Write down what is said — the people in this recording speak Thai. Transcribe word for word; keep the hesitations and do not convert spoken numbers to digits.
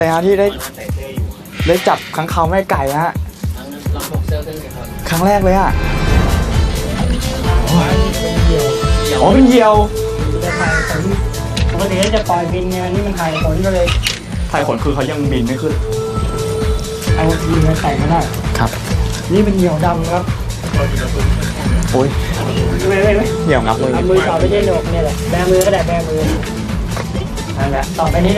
เลยฮะที่ได้ได้จับค้างคาวแม่ไก่ฮะครั้งแรกเลยอ่ะอ๋อเป็นเหยี่ยวจะถ่ายขนปกติจะปล่อยบินไงนี่มันถ่ายขนก็เลยถ่ายขนคือเขายังบินไม่ขึ้นเอาบินมาใส่ก็ได้ครับนี่เป็นเหยี่ยวดำครับโอ้ยไม่ไม่ไม่เหยี่ยวงับมือเอามือต่อไปที่หนกเนี่ยแหละแบมือก็ได้แบมือนั่นแหละต่อไปนี้